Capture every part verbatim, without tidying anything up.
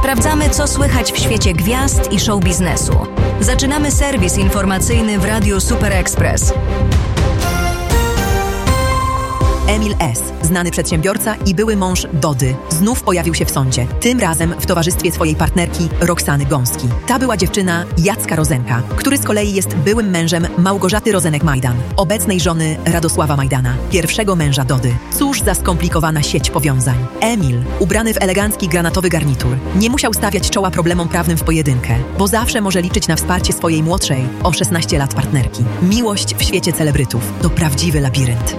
Sprawdzamy, co słychać w świecie gwiazd i show biznesu. Zaczynamy serwis informacyjny w Radiu Super Express. Emil S., znany przedsiębiorca i były mąż Dody, znów pojawił się w sądzie. Tym razem w towarzystwie swojej partnerki Roxany Gąski. Ta była dziewczyna Jacka Rozenka, który z kolei jest byłym mężem Małgorzaty Rozenek-Majdan, obecnej żony Radosława Majdana, pierwszego męża Dody. Cóż za skomplikowana sieć powiązań. Emil, ubrany w elegancki granatowy garnitur, nie musiał stawiać czoła problemom prawnym w pojedynkę, bo zawsze może liczyć na wsparcie swojej młodszej, o szesnaście lat partnerki. Miłość w świecie celebrytów to prawdziwy labirynt.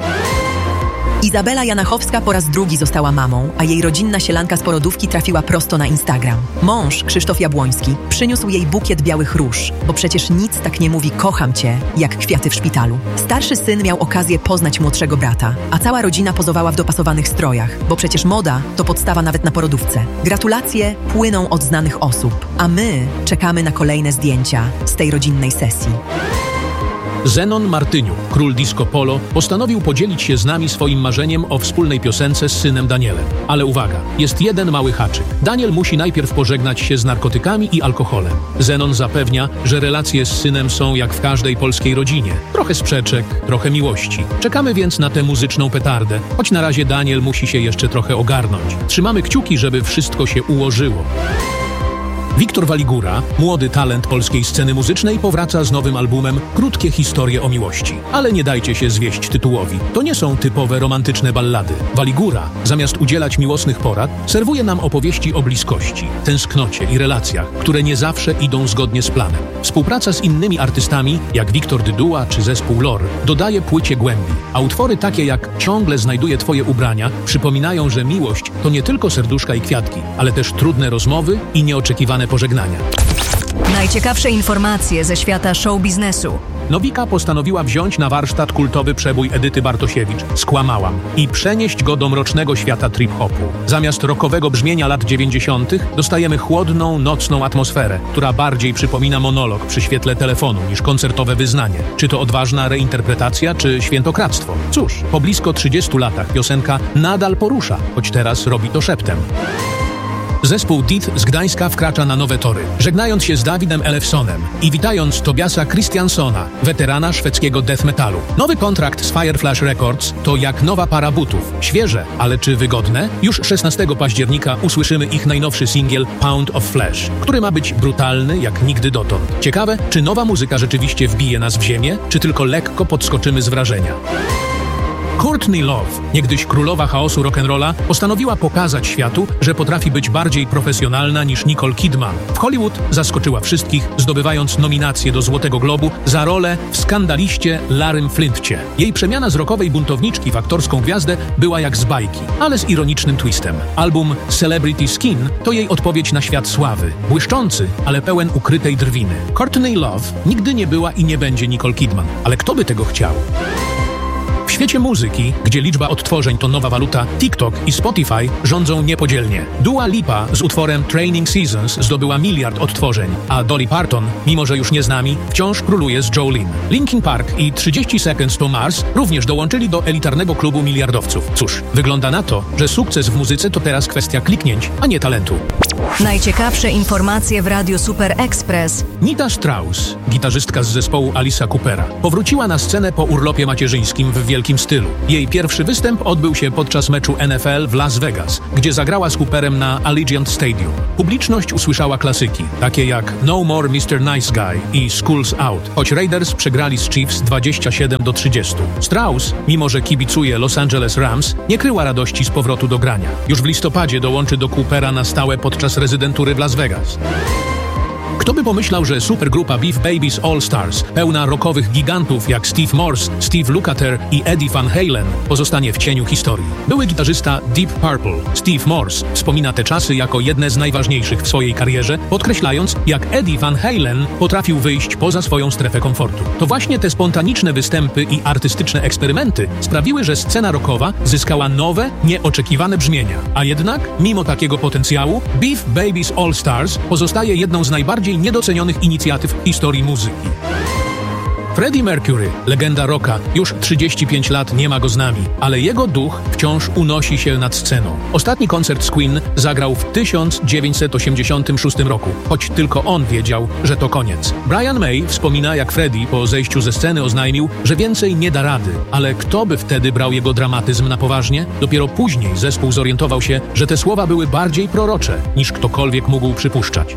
Izabela Janachowska po raz drugi została mamą, a jej rodzinna sielanka z porodówki trafiła prosto na Instagram. Mąż, Krzysztof Jabłoński, przyniósł jej bukiet białych róż, bo przecież nic tak nie mówi kocham cię, jak kwiaty w szpitalu. Starszy syn miał okazję poznać młodszego brata, a cała rodzina pozowała w dopasowanych strojach, bo przecież moda to podstawa nawet na porodówce. Gratulacje płyną od znanych osób, a my czekamy na kolejne zdjęcia z tej rodzinnej sesji. Zenon Martyniuk, król disco polo, postanowił podzielić się z nami swoim marzeniem o wspólnej piosence z synem Danielem. Ale uwaga, jest jeden mały haczyk. Daniel musi najpierw pożegnać się z narkotykami i alkoholem. Zenon zapewnia, że relacje z synem są jak w każdej polskiej rodzinie. Trochę sprzeczek, trochę miłości. Czekamy więc na tę muzyczną petardę, choć na razie Daniel musi się jeszcze trochę ogarnąć. Trzymamy kciuki, żeby wszystko się ułożyło. Wiktor Waligura, młody talent polskiej sceny muzycznej, powraca z nowym albumem Krótkie historie o miłości. Ale nie dajcie się zwieść tytułowi. To nie są typowe romantyczne ballady. Waligura, zamiast udzielać miłosnych porad, serwuje nam opowieści o bliskości, tęsknocie i relacjach, które nie zawsze idą zgodnie z planem. Współpraca z innymi artystami, jak Wiktor Dyduła czy zespół Lor, dodaje płycie głębi, a utwory takie jak Ciągle znajduję twoje ubrania przypominają, że miłość to nie tylko serduszka i kwiatki, ale też trudne rozmowy i nieoczekiwane pożegnania. Najciekawsze informacje ze świata show biznesu. Nowika postanowiła wziąć na warsztat kultowy przebój Edyty Bartosiewicz Skłamałam i przenieść go do mrocznego świata trip-hopu. Zamiast rockowego brzmienia lat dziewięćdziesiątych dostajemy chłodną, nocną atmosferę, która bardziej przypomina monolog przy świetle telefonu niż koncertowe wyznanie. Czy to odważna reinterpretacja, czy świętokradztwo? Cóż, po blisko trzydziestu latach piosenka nadal porusza, choć teraz robi to szeptem. Zespół D I T z Gdańska wkracza na nowe tory, żegnając się z Dawidem Elefsonem i witając Tobiasa Christiansona, weterana szwedzkiego death metalu. Nowy kontrakt z Fireflash Records to jak nowa para butów. Świeże, ale czy wygodne? Już szesnastego października usłyszymy ich najnowszy singiel Pound of Flesh, który ma być brutalny jak nigdy dotąd. Ciekawe, czy nowa muzyka rzeczywiście wbije nas w ziemię, czy tylko lekko podskoczymy z wrażenia. Courtney Love, niegdyś królowa chaosu rock'n'rolla, postanowiła pokazać światu, że potrafi być bardziej profesjonalna niż Nicole Kidman. W Hollywood zaskoczyła wszystkich, zdobywając nominację do Złotego Globu za rolę w skandaliście Larrym Flincie. Jej przemiana z rockowej buntowniczki w aktorską gwiazdę była jak z bajki, ale z ironicznym twistem. Album Celebrity Skin to jej odpowiedź na świat sławy. Błyszczący, ale pełen ukrytej drwiny. Courtney Love nigdy nie była i nie będzie Nicole Kidman, ale kto by tego chciał? W świecie muzyki, gdzie liczba odtworzeń to nowa waluta, TikTok i Spotify rządzą niepodzielnie. Dua Lipa z utworem Training Seasons zdobyła miliard odtworzeń, a Dolly Parton, mimo że już nie z nami, wciąż króluje z Jolene. Linkin Park i trzydzieści Seconds to Mars również dołączyli do elitarnego klubu miliardowców. Cóż, wygląda na to, że sukces w muzyce to teraz kwestia kliknięć, a nie talentu. Najciekawsze informacje w Radiu Super Express. Nita Strauss, gitarzystka z zespołu Alice'a Coopera, powróciła na scenę po urlopie macierzyńskim w wielkim stylu. Jej pierwszy występ odbył się podczas meczu N F L w Las Vegas, gdzie zagrała z Cooperem na Allegiant Stadium. Publiczność usłyszała klasyki, takie jak No More mister Nice Guy i School's Out, choć Raiders przegrali z Chiefs dwadzieścia siedem do trzydziestu. Strauss, mimo że kibicuje Los Angeles Rams, nie kryła radości z powrotu do grania. Już w listopadzie dołączy do Coopera na stałe podczas rezydentury w Las Vegas. Kto by pomyślał, że supergrupa Beef Babies All Stars, pełna rockowych gigantów jak Steve Morse, Steve Lukather i Eddie Van Halen, pozostanie w cieniu historii. Były gitarzysta Deep Purple, Steve Morse, wspomina te czasy jako jedne z najważniejszych w swojej karierze, podkreślając, jak Eddie Van Halen potrafił wyjść poza swoją strefę komfortu. To właśnie te spontaniczne występy i artystyczne eksperymenty sprawiły, że scena rockowa zyskała nowe, nieoczekiwane brzmienia. A jednak, mimo takiego potencjału, Beef Babies All Stars pozostaje jedną z najbardziej niedocenionych inicjatyw w historii muzyki. Freddie Mercury, legenda rocka, już trzydzieści pięć lat nie ma go z nami, ale jego duch wciąż unosi się nad sceną. Ostatni koncert z Queen zagrał w tysiąc dziewięćset osiemdziesiątym szóstym roku, choć tylko on wiedział, że to koniec. Brian May wspomina, jak Freddie po zejściu ze sceny oznajmił, że więcej nie da rady, ale kto by wtedy brał jego dramatyzm na poważnie? Dopiero później zespół zorientował się, że te słowa były bardziej prorocze, niż ktokolwiek mógł przypuszczać.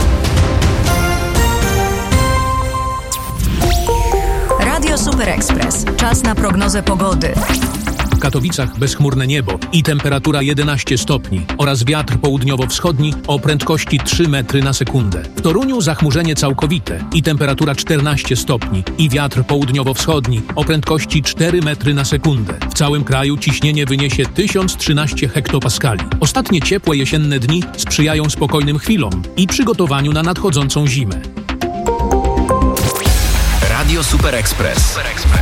Radio Super Express. Czas na prognozę pogody. W Katowicach bezchmurne niebo i temperatura jedenaście stopni oraz wiatr południowo-wschodni o prędkości trzy metry na sekundę. W Toruniu zachmurzenie całkowite i temperatura czternaście stopni i wiatr południowo-wschodni o prędkości cztery metry na sekundę. W całym kraju ciśnienie wyniesie tysiąc trzynaście hektopaskali. Ostatnie ciepłe jesienne dni sprzyjają spokojnym chwilom i przygotowaniu na nadchodzącą zimę. Radio Super Express.